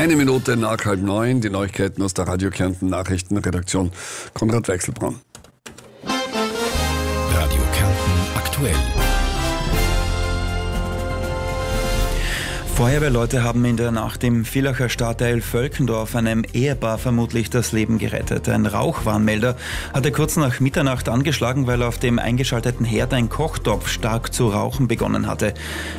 Eine Minute nach 8:30, die Neuigkeiten aus der Radio Kärnten Nachrichtenredaktion. Konrad Weichselbraun. Radio Kärnten aktuell. Feuerwehrleute haben in der Nacht im Villacher Stadtteil Völkendorf einem Ehepaar vermutlich das Leben gerettet. Ein Rauchwarnmelder hatte kurz nach Mitternacht angeschlagen, weil auf dem eingeschalteten Herd ein Kochtopf stark zu rauchen begonnen hatte.